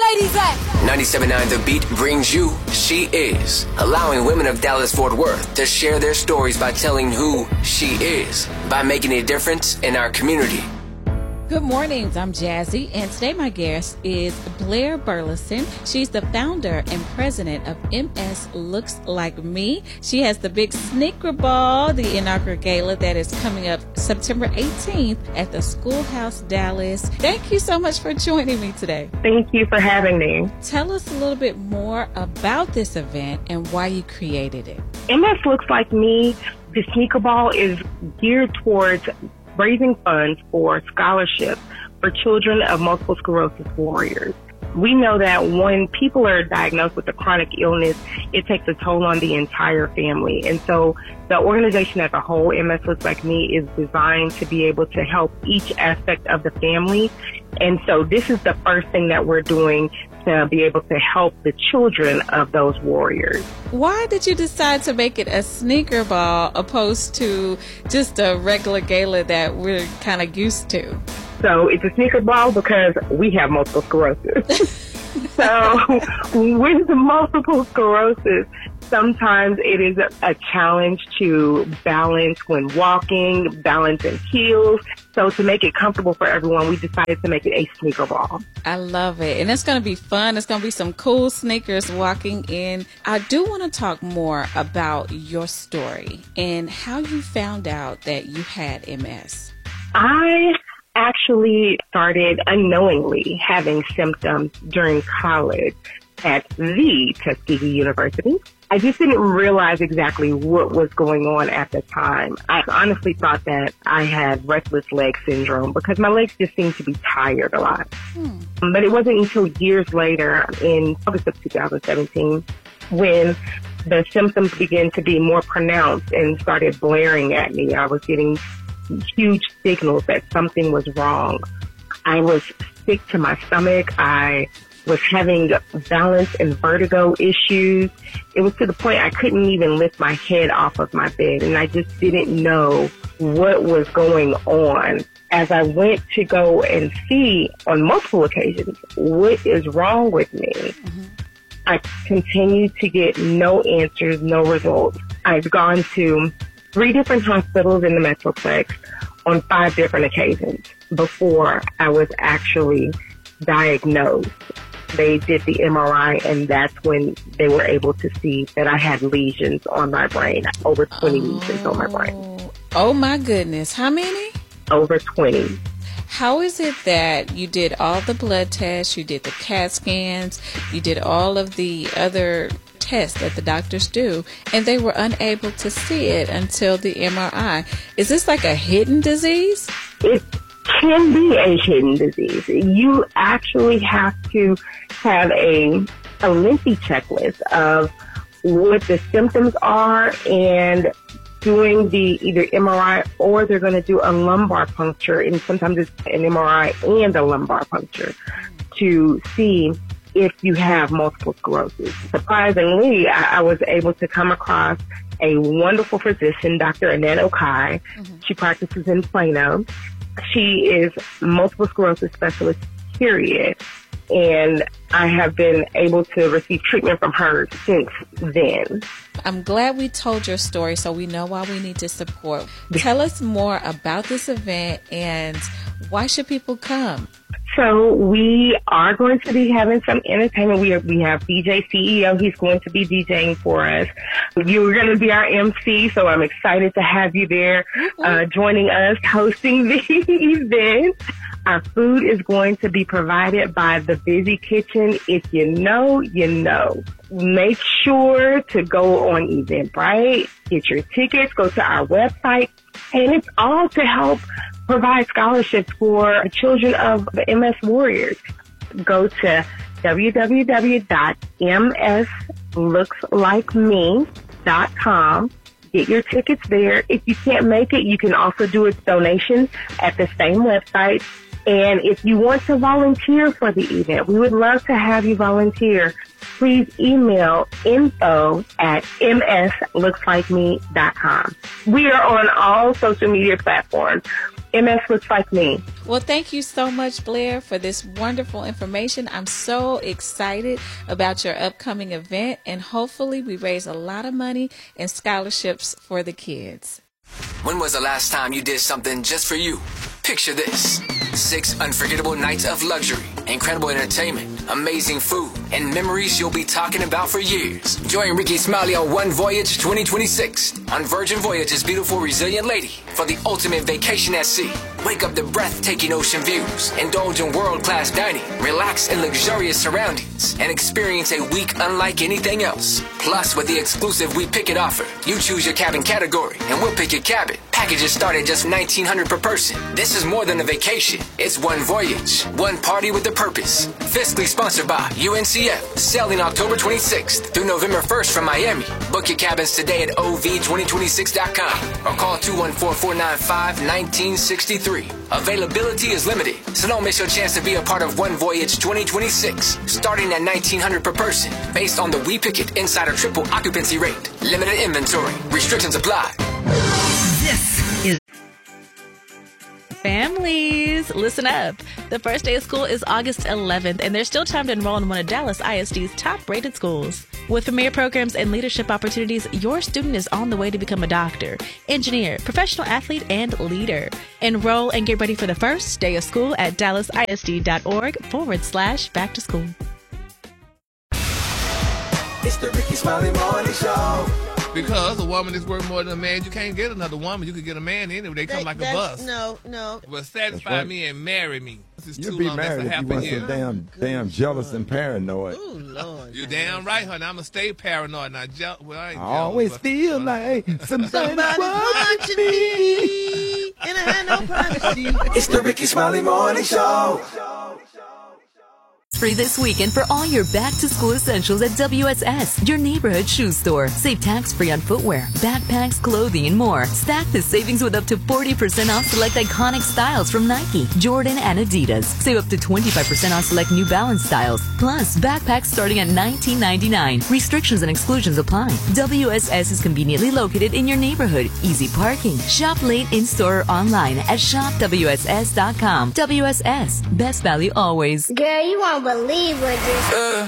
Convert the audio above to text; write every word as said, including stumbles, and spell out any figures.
ladies at? ninety-seven point nine The Beat brings you She Is, allowing women of Dallas-Fort Worth to share their stories by telling who she is, by making a difference in our community. Good mornings, I'm Jazzy, and today my guest is Blair Burleson. She's the founder and president of M S Looks Like Me. She has the big Sneaker Ball, the inaugural gala that is coming up September eighteenth at the Schoolhouse Dallas. Thank you so much for joining me today. Thank you for having me. Tell us a little bit more about this event and why you created it. M S Looks Like Me, the Sneaker Ball, is geared towards raising funds for scholarships for children of multiple sclerosis warriors. We know that when people are diagnosed with a chronic illness, it takes a toll on the entire family. And so the organization as a whole, M S Looks Like Me, is designed to be able to help each aspect of the family. And so this is the first thing that we're doing to be able to help the children of those warriors. Why did you decide to make it a sneaker ball opposed to just a regular gala that we're kind of used to? So it's a sneaker ball because we have multiple sclerosis. So with the multiple sclerosis, sometimes it is a, a challenge to balance when walking, balance in heels. So to make it comfortable for everyone, we decided to make it a sneaker ball. I love it. And it's going to be fun. It's going to be some cool sneakers walking in. I do want to talk more about your story and how you found out that you had M S. I actually started unknowingly having symptoms during college at the Tuskegee University. I just didn't realize exactly what was going on at the time. I honestly thought that I had restless leg syndrome because my legs just seemed to be tired a lot. Hmm. But it wasn't until years later, in August of two thousand seventeen, when the symptoms began to be more pronounced and started blaring at me. I was getting huge signals that something was wrong. I was sick to my stomach. I was having balance and vertigo issues. It was to the point I couldn't even lift my head off of my bed, and I just didn't know what was going on. As I went to go and see on multiple occasions what is wrong with me, mm-hmm. I continued to get no answers, no results. I've gone to three different hospitals in the Metroplex on five different occasions before I was actually diagnosed. They did the M R I, and that's when they were able to see that I had lesions on my brain, over twenty oh. lesions on my brain. Oh my goodness. How many? Over twenty. How is it that you did all the blood tests, you did the CAT scans, you did all of the other tests that the doctors do, and they were unable to see it until the M R I? Is this like a hidden disease? It can be a hidden disease. You actually have to have a, a lengthy checklist of what the symptoms are and doing the either M R I or they're going to do a lumbar puncture, and sometimes it's an M R I and a lumbar puncture to see if you have multiple sclerosis. Surprisingly, I, I was able to come across a wonderful physician, Doctor Annette Okai. Mm-hmm. She practices in Plano. She is multiple sclerosis specialist, period. And I have been able to receive treatment from her since then. I'm glad we told your story so we know why we need to support. Tell us more about this event and why should people come? So we are going to be having some entertainment. We, are, we have D J C E O. He's going to be DJing for us. You're going to be our M C, so I'm excited to have you there uh, joining us, hosting the event. Our food is going to be provided by the Busy Kitchen. If you know, you know. Make sure to go on Eventbrite, get your tickets, go to our website, and it's all to help provide scholarships for children of the M S warriors. Go to w w w dot m s looks like me dot com. Get your tickets there. If you can't make it, you can also do a donation at the same website. And if you want to volunteer for the event, we would love to have you volunteer. Please email info at m s looks like me dot com. We are on all social media platforms. M S Looks Like Me. Well, thank you so much, Blair, for this wonderful information. I'm so excited about your upcoming event, and hopefully we raise a lot of money and scholarships for the kids. When was the last time you did something just for you? Picture this. Six unforgettable nights of luxury, incredible entertainment, amazing food, and memories you'll be talking about for years. Join Ricky Smiley on One Voyage twenty twenty-six on Virgin Voyage's beautiful, resilient lady for the ultimate vacation at sea. Wake up to breathtaking ocean views, indulge in world-class dining, relax in luxurious surroundings, and experience a week unlike anything else. Plus, with the exclusive We Pick It offer, you choose your cabin category, and we'll pick your cabin. Packages start at just nineteen hundred dollars per person. This is more than a vacation. It's one voyage, one party with a purpose. Fiscally sponsored by U N C F. Sailing October twenty-sixth through November first from Miami. Book your cabins today at O V twenty twenty-six dot com or call two one four, four nine five, one nine six three. Availability is limited, so don't miss your chance to be a part of One Voyage twenty twenty-six, starting at nineteen hundred dollars per person, based on the We Pick It Insider Triple Occupancy Rate. Limited inventory. Restrictions apply. This is Families, listen up. The first day of school is August eleventh, and there's still time to enroll in one of Dallas I S D's top-rated schools. With premier programs and leadership opportunities, your student is on the way to become a doctor, engineer, professional athlete, and leader. Enroll and get ready for the first day of school at dallasisd.org forward slash back to school. It's the Ricky Smiley Morning Show. Because a woman is worth more than a man, you can't get another woman. You can get a man anyway. They come That- like a that's- bus. No, no. Well, satisfy right. me and marry me. This is You'd too be long. That's married a if half you a weren't so year. damn, damn jealous and paranoid. Oh, Lord. You damn right, honey. I'm going to stay paranoid. Now, je- well, I, ain't I jealous, always but- feel like somebody's Somebody's watching watching me. me, and I had no privacy. It's the Ricky Smiley Morning Show. free this weekend for all your back-to-school essentials at W S S, your neighborhood shoe store. Save tax-free on footwear, backpacks, clothing, and more. Stack the savings with up to forty percent off select iconic styles from Nike, Jordan, and Adidas. Save up to twenty-five percent off select New Balance styles. Plus, backpacks starting at nineteen ninety-nine. Restrictions and exclusions apply. W S S is conveniently located in your neighborhood. Easy parking. Shop late in-store or online at shop W S S dot com. W S S. Best value always. Girl, you won't believe what just... Uh,